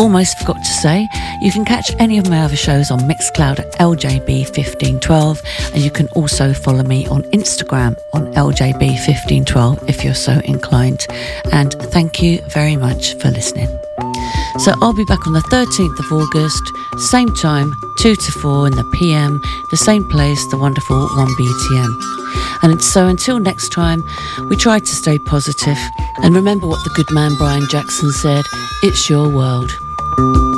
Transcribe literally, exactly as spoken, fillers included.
almost forgot to say, you can catch any of my other shows on Mixcloud at L J B fifteen twelve, and you can also follow me on Instagram on L J B fifteen twelve if you're so inclined. And thank you very much for listening. So I'll be back on the thirteenth of August, same time, two to four in the P M, the same place, the wonderful one B T M. And so until next time, we try to stay positive and remember what the good man Brian Jackson said, it's your world.